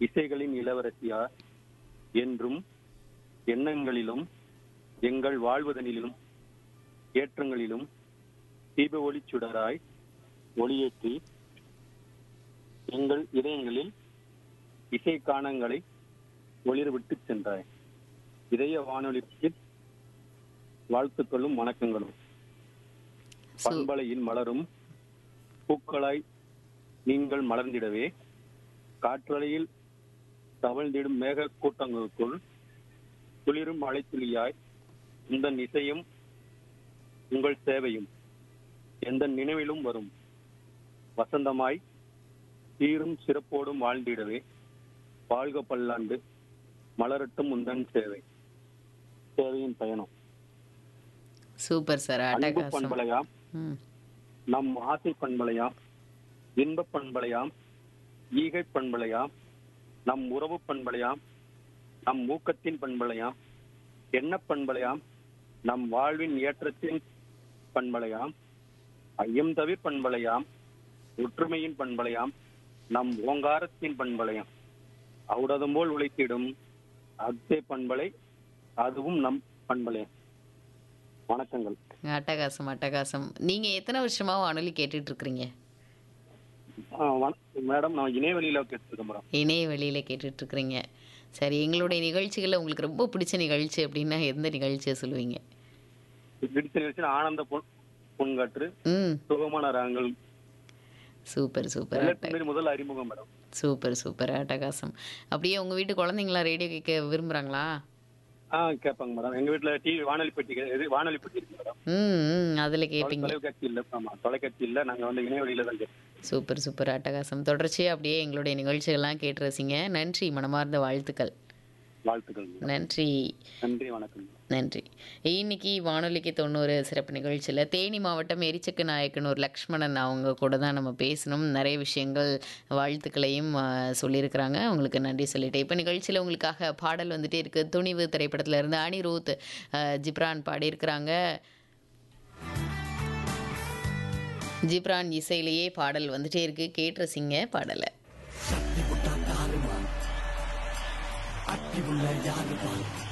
இசைகளின் இளவரசியார் என்றும் எண்ணங்களிலும் எங்கள் வாழ்வதனிலும் ஏற்றங்களிலும் தீப ஒளி சுடராய் ஒளியேற்றி எங்கள் இதயங்களில் இசை காணங்களை ஒளிரவிட்டு சென்றாய். இதய வானொலிக்கு வாழ்த்துக்களும் வணக்கங்களும். பண்பலையில் மலரும் பூக்களாய் நீங்கள் மலர்ந்திடவே காற்றலையில் தவழ்ந்திடும் மேக கூட்டங்களுக்குள் குளிரும் மழைத்துளியாய் இந்த இசையும் உங்கள் சேவையும் எந்த நினைவிலும் வரும் வசந்தமாய் சீரும் சிறப்போடும் வாழ்ந்திடவே வாழ்க பல்லாண்டு மலரட்டும் உந்தன் சேவை. சேவையின் பயணம். Super sir. அன்பு பண்பலையாம், நம் ஆசை பண்பலையாம், இன்ப பண்பலையாம், ஈகை பண்பலையாம், நம் உறவு பண்பலையாம், நம் ஊக்கத்தின் பண்பலையாம், எண்ண பண்பலையாம், நம் வாழ்வின் ஏற்றத்தின் பண்பலையாம், ஐயம் தவிர் பண்பலையாம், ஒற்றுமையின் பண்பலையாம், நம் ஓங்காரத்தின் பண்பலையாம், அவுடதம் போல் உழைத்திடும் அத்தே பண்பலை, அதுவும் நம் பண்பலையாம். வணக்கங்கள். அட்டகாசம் அட்டகாசம். நீங்க எத்தனை வருஷமா வானொலி கேட்டுட்டு இருக்கிறீங்க? மேடம், நான் இணையவெளியில கேட்டுருக்கேன் மேடம். இணையவெளியில கேட்டுட்டு இருக்கிறீங்க. சரி, எங்களுடைய நிகழ்ச்சிகள்ல உங்களுக்கு ரொம்ப பிடிச்ச நிகழ்ச்சி அப்படின்னா எந்த நிகழ்ச்சியை சொல்லுவீங்க? பிடிச்ச நிகழ்ச்சி ஆனந்த பொன்காற்று, சுகமான ராகங்கள். Super super. முதல் அறிமுகம் மேடம். சூப்பர் சூப்பர் அட்டகாசம். அப்படியே உங்க வீட்டு குழந்தைங்களா ரேடியோ கேட்க விரும்புறாங்களா? கேட்பாங்க மேடம். எங்க வீட்டுல டிவி வானொலி பெட்டி இருக்கு மேடம். அதுல கேட்பீங்க. தொலைக்காட்சி இல்ல. ஆமா, தொலைக்காட்சி இல்ல. நாங்க வந்து இணையவெளியில தான் கேட்போம். சூப்பர் சூப்பர் அட்டகாசம். தொடர்ச்சியா அப்படியே எங்களுடைய நிகழ்ச்சிகள்லாம் கேட்டு ரசிங்க. நன்றி, மனமார்ந்த வாழ்த்துக்கள். வாழ்த்துக்கள். நன்றி. நன்றி, வணக்கம். நன்றி. இன்னைக்கு வானொலிக்கு 90 சிறப்பு நிகழ்ச்சியில் தேனி மாவட்டம் எரிச்சக்கு நாயக்கனூர் லக்ஷ்மணன் அவங்க கூட தான் நம்ம பேசணும். நிறைய விஷயங்கள் வாழ்த்துக்களையும் சொல்லியிருக்கிறாங்க. அவங்களுக்கு நன்றி சொல்லிட்டேன். இப்போ நிகழ்ச்சியில் உங்களுக்காக பாடல் வந்துட்டே இருக்குது. துணிவு திரைப்படத்தில் இருந்து அனிருத் ஜிப்ரான் பாடியிருக்கிறாங்க. ஜிப்ரான் இசையிலேயே பாடல் வந்துட்டே இருக்கு. கேட்டு ரசிங்க பாடலை. சக்தி புட்டா தாருமா அட்டி உள்ள யாருமா